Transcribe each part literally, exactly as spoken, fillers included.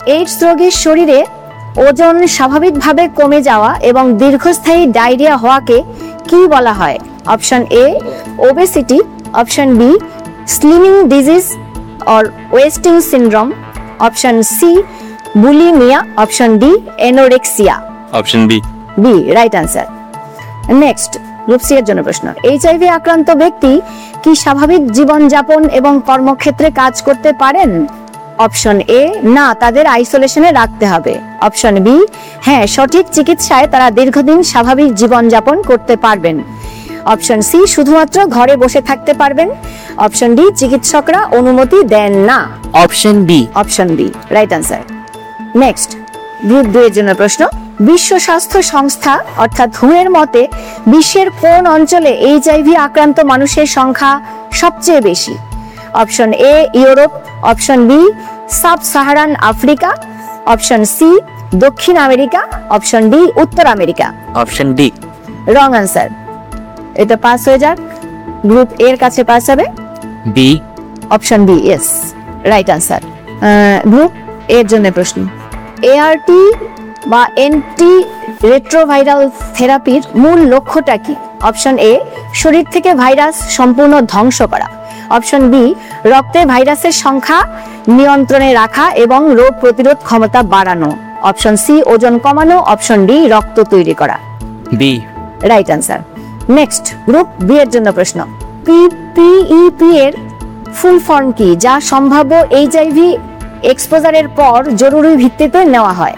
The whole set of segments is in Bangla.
এইডস রোগীর শরীরে ওজন স্বাভাবিকভাবে কমে যাওয়া এবং দীর্ঘস্থায়ী ডায়রিয়া হওয়াকে কি বলা হয়? Option A obesity, option B slimming disease or wasting syndrome, option C bulimia, option D anorexia. Option B. B right answer. Next group C এর জন্য প্রশ্ন, এইচআইভি আক্রান্ত ব্যক্তি কি স্বাভাবিক জীবনযাপন এবং কর্মক্ষেত্রে কাজ করতে পারেন? অপশন এ না, তাদের আইসোলেশনে রাখতে হবে। অপশন বি হ্যাঁ, সঠিক চিকিৎসায় তারা দীর্ঘদিন স্বাভাবিক জীবনযাপন করতে পারবেন। অপশন সি শুধুমাত্র ঘরে বসে থাকতে পারবেন। অপশন ডি চিকিৎসকরা অনুমতি দেন না। Option B. Option B right answer. Next group দুই এর জন্য প্রশ্ন, বিশ্ব স্বাস্থ্য সংস্থা অর্থাৎ হু এর মতে বিশ্বের কোন অঞ্চলে এইচআইভি আক্রান্ত মানুষের সংখ্যা সবচেয়ে বেশি? Option A Europe, option B sub Saharan Africa, option C দক্ষিণ আমেরিকা, অপশন ডি উত্তর America. Option D. Wrong answer. এটা পাস হয়ে যাক, গ্রুপ এর কাছে পাস হবে। B. Option B yes right answer. Group এর জন্য প্রশ্ন, এআরটি বা অ্যান্টি রেট্রোভাইরাল থেরাপির মূল লক্ষ্যটা কি? অপশন এ শরীর থেকে ভাইরাস সম্পূর্ণ ধ্বংস করা, অপশন বি রক্তে ভাইরাসের সংখ্যা নিয়ন্ত্রণে রাখা এবং রোগ প্রতিরোধ ক্ষমতা বাড়ানো, অপশন সি ওজন কমানো, অপশন ডি রক্ত তৈরি করা। B right answer. Next group B এর জন্য প্রশ্ন, পিপিইপি এর ফুল ফর্ম কি যা সম্ভাব্য এইচআইভি এক্সপোজারের পর জরুরি ভিত্তিতে নেওয়া হয়?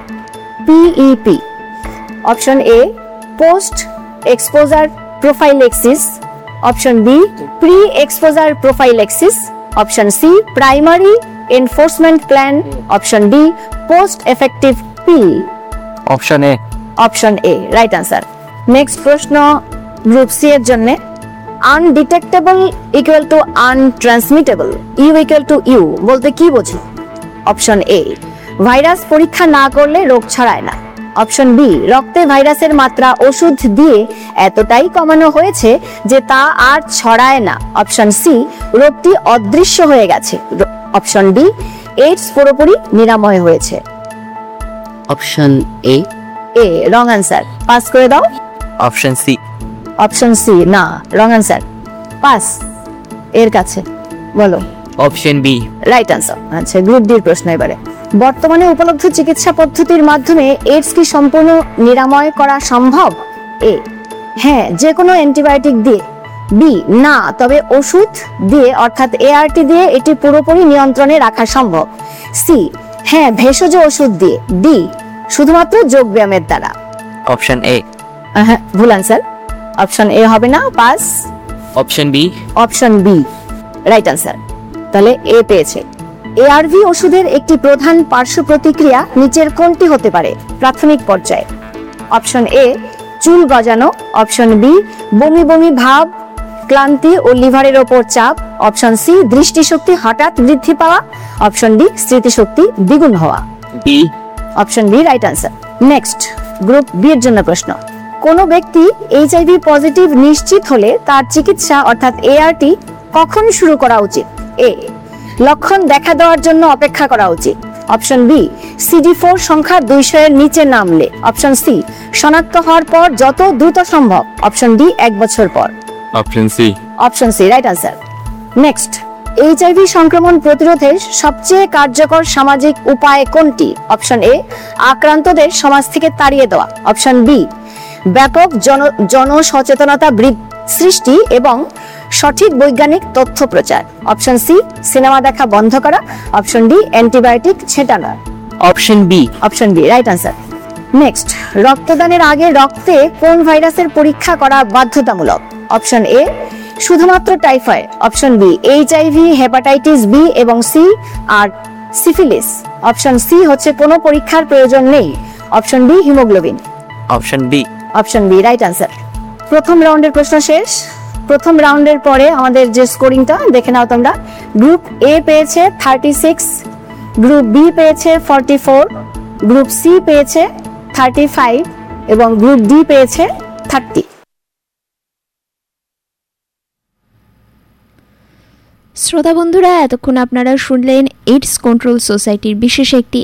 PEP option A post exposure prophylaxis, option B pre exposure prophylaxis, option C primary enforcement plan, option D post effective pin. Option A. Option A right answer. Next প্রশ্ন গ্রুপ সি এর জন্য, undetectable equal to আনট্রান্সমিটেবল, you equal to you বলতে কি বোঝো? অপশন এ ভাইরাস পরীক্ষা না করলে রোগ ছড়ায় না, অপশন বি রক্তে ভাইরাসের মাত্রা ওষুধ দিয়ে এতটাই কমানো হয়েছে যে তা আর ছড়ায় না, অপশন সি রোগটি অদৃশ্য হয়ে গেছে, অপশন ডি এইডস পুরোপুরি নিরাময় হয়েছে। Option A. A wrong answer, pass করে দাও। Option C. অপশন সি না, রং আনসার, পাস এর কাছে বলো। Option B right answer. আচ্ছা গ্রুপ ডি এর প্রশ্ন এবারে, বর্তমানে উপলব্ধ চিকিৎসা পদ্ধতির মাধ্যমে এইডস কি সম্পূর্ণ নিরাময় করা সম্ভব? এ হ্যাঁ, যে কোনো অ্যান্টিবায়োটিক দিয়ে, বি না, তবে ওষুধ দিয়ে অর্থাৎ এআরটি দিয়ে এটি পুরোপুরি নিয়ন্ত্রণে রাখা সম্ভব, সি হ্যাঁ ভেষজ ওষুধ দিয়ে, ডি শুধুমাত্র যোগ ব্যায়ামের দ্বারা। Option A. হ্যাঁ ভুল আনসার, অপশন এ হবে না, pass. Option B. Option B right answer. তাহলে এ পেয়েছে। এআরভি ওষুধের একটি প্রধান পার্শ্ব প্রতিক্রিয়া নিচের কোনটি হতে পারে প্রাথমিক পর্যায়ে? অপশন এ চুল গজানো, অপশন বি বমি বমি ভাব, ক্লান্তি ও লিভারের ওপর চাপ, অপশন সি দৃষ্টিশক্তি হঠাৎ বৃদ্ধি পাওয়া, অপশন ডি স্মৃতিশক্তি দ্বিগুণ হওয়া। B. Option B right answer. Next group B এর জন্য প্রশ্ন, কোন ব্যক্তি এইচআইভি পজিটিভ নিশ্চিত হলে তার চিকিৎসা অর্থাৎ এআরটি কখন শুরু করা উচিত? এ লক্ষণ দেখা দেওয়ার জন্য অপেক্ষা করা উচিত, অপশন বি সিডি ফোর সংখ্যা দুইশো এর নিচে নামলে, অপশন সি শনাক্ত হওয়ার পর যত দ্রুত সম্ভব, অপশন ডি এক বছর পর। Option C. Option C right answer. Next HIV সংক্রমণ প্রতিরোধের সবচেয়ে কার্যকর সামাজিক উপায় কোনটি? অপশন এ আক্রান্তদের সমাজ থেকে তাড়িয়ে দেওয়া, অপশন বি ব্যাপক জন জনসচেতনতা সৃষ্টি এবং সঠিক বৈজ্ঞানিক তথ্য প্রচার, অপশন সি সিনেমা দেখা বন্ধ করা, option D antibiotic ছেটানো। Option B. Option B right answer. Next রক্তদানের আগে রক্তে কোন ভাইরাসের পরীক্ষা করা বাধ্যতামূলক? অপশন এ শুধুমাত্র typhoid, option B HIV, hepatitis B এবং সি আর সিফিলিস, অপশন সি হচ্ছে কোনো পরীক্ষার প্রয়োজন নেই, option D haemoglobin. Option B. Option B right answer. প্রথম রাউন্ডের প্রশ্ন শেষ। প্রথম রাউন্ডের পরে আমাদের যে স্কোরিংটা দেখে নাও তোমরা। গ্রুপ এ পেয়েছে থার্টি সিক্স, গ্রুপ বি পেয়েছে ফর্টি ফোর, গ্রুপ সি পেয়েছে থার্টি ফাইভ এবং গ্রুপ ডি পেয়েছে থার্টি। শ্রোতা বন্ধুরা, এতক্ষণ আপনারা শুনলেন এইডস কন্ট্রোল সোসাইটির বিশেষ একটি